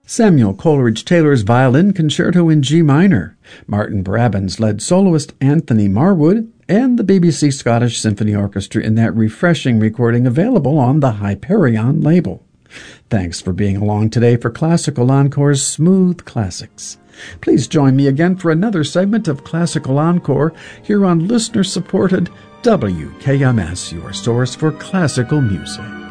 Samuel Coleridge-Taylor's Violin Concerto in G minor, Martin Brabant's lead soloist Anthony Marwood, and the BBC Scottish Symphony Orchestra in that refreshing recording available on the Hyperion label. Thanks for being along today for Classical Encore's Smooth Classics. Please join me again for another segment of Classical Encore here on listener-supported WKMS, your source for classical music.